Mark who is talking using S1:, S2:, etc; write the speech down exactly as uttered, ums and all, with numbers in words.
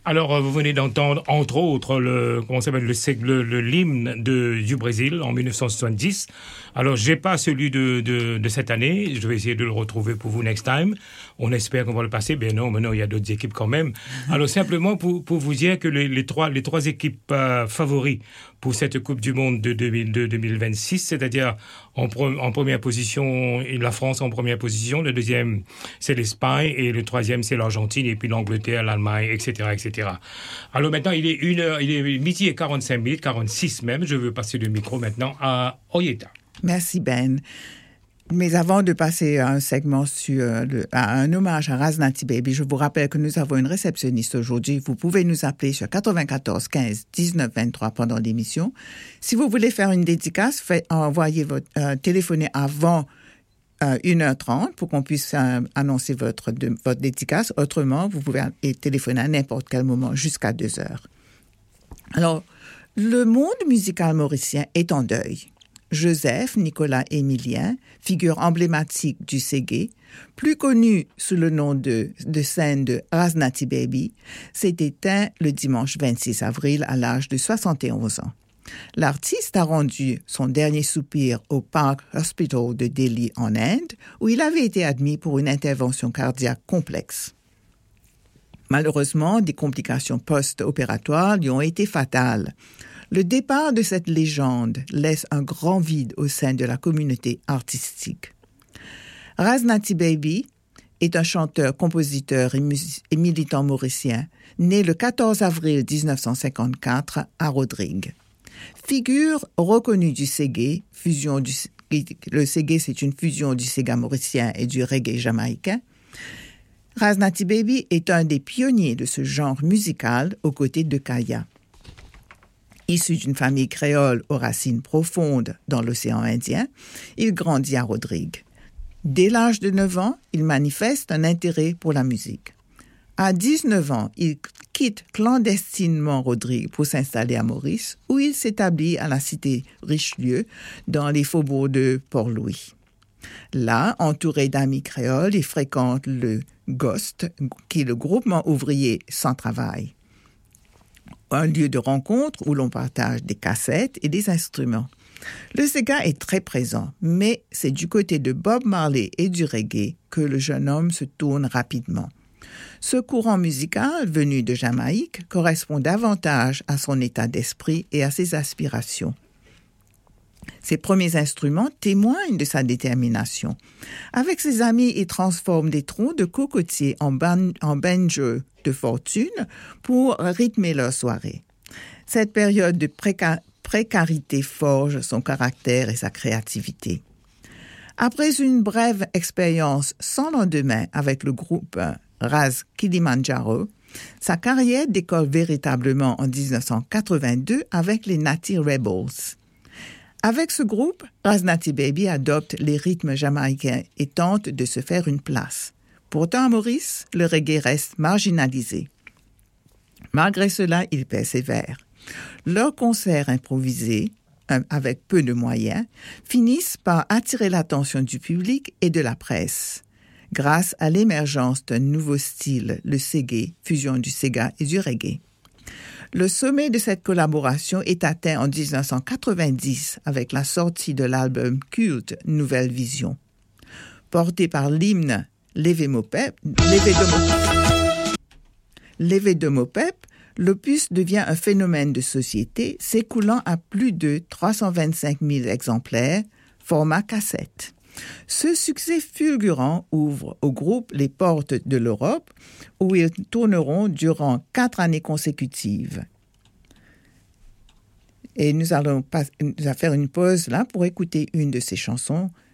S1: Alors, vous venez d'entendre, entre autres, le, comment s'appelle, le, le, le, l'hymne de, du Brésil en dix-neuf cent soixante-dix. Alors, j'ai pas celui de, de, de cette année. Je vais essayer de le retrouver pour vous next time. On espère qu'on va le passer. Ben non, mais non, il y a d'autres équipes quand même. Alors, simplement pour, pour vous dire que les, les trois, les trois équipes euh, favoris pour cette Coupe du Monde de deux mille deux deux mille vingt-six, c'est-à-dire en, pro, en première position, la France en première position, le deuxième, c'est l'Espagne, et le troisième, c'est l'Argentine, et puis l'Angleterre, l'Allemagne, et cetera, et cetera. Alors maintenant, il est une heure, il est midi et quarante-cinq minutes, quarante-six même. Je veux passer le micro maintenant à Oyeta.
S2: Merci Ben. Mais avant de passer à un segment sur le, à un hommage à Raznati Baby, je vous rappelle que nous avons une réceptionniste aujourd'hui. Vous pouvez nous appeler sur quatre-vingt-quatorze quinze dix-neuf vingt-trois pendant l'émission. Si vous voulez faire une dédicace, faites, envoyez votre euh, téléphoner avant euh, une heure trente pour qu'on puisse euh, annoncer votre, de, votre dédicace. Autrement, vous pouvez téléphoner à n'importe quel moment jusqu'à deux heures. Alors, le monde musical mauricien est en deuil. Joseph Nicolas Émilien, figure emblématique du Ségué, plus connu sous le nom de, de scène de Raznati Baby, s'est éteint le dimanche vingt-six avril à l'âge de soixante et onze ans. L'artiste a rendu son dernier soupir au Park Hospital de Delhi en Inde, où il avait été admis pour une intervention cardiaque complexe. Malheureusement, des complications post-opératoires lui ont été fatales. Le départ de cette légende laisse un grand vide au sein de la communauté artistique. Raznati Baby est un chanteur, compositeur et, mus- et militant mauricien, né le quatorze avril dix-neuf cent cinquante-quatre à Rodrigue. Figure reconnue du Ségué, fusion du, le Ségué c'est une fusion du Séga mauricien et du reggae jamaïcain. Raznati Baby est un des pionniers de ce genre musical aux côtés de Kaya. Issu d'une famille créole aux racines profondes dans l'océan Indien, il grandit à Rodrigue. Dès l'âge de neuf ans, il manifeste un intérêt pour la musique. À dix-neuf ans, il quitte clandestinement Rodrigue pour s'installer à Maurice, où il s'établit à la cité Richelieu, dans les faubourgs de Port-Louis. Là, entouré d'amis créoles, il fréquente le GHOST, qui est le groupement ouvrier sans travail. Un lieu de rencontre où l'on partage des cassettes et des instruments. Le Séga est très présent, mais c'est du côté de Bob Marley et du reggae que le jeune homme se tourne rapidement. Ce courant musical, venu de Jamaïque, correspond davantage à son état d'esprit et à ses aspirations. Ses premiers instruments témoignent de sa détermination. Avec ses amis, il transforme des troncs de cocotier en, ban- en banjo de fortune pour rythmer leur soirée. Cette période de préca- précarité forge son caractère et sa créativité. Après une brève expérience sans lendemain avec le groupe Raz Kilimanjaro, sa carrière décolle véritablement en dix-neuf cent quatre-vingt-deux avec les Natty Rebels. Avec ce groupe, Raznati Baby adopte les rythmes jamaïcains et tente de se faire une place. Pourtant, à Maurice, le reggae reste marginalisé. Malgré cela, il persévère. Leurs concerts improvisés, avec peu de moyens, finissent par attirer l'attention du public et de la presse, grâce à l'émergence d'un nouveau style, le Ségué, fusion du Séga et du reggae. Le sommet de cette collaboration est atteint en dix-neuf cent quatre-vingt-dix avec la sortie de l'album culte Nouvelle Vision. Porté par l'hymne Lévé Mopep, Lévé de Mopep, l'opus devient un phénomène de société s'écoulant à plus de trois cent vingt-cinq mille exemplaires, format cassette. Ce succès fulgurant ouvre au groupe les portes de l'Europe, où ils tourneront durant quatre années consécutives. Et nous allons, pas, nous allons faire une pause là pour écouter une de ces chansons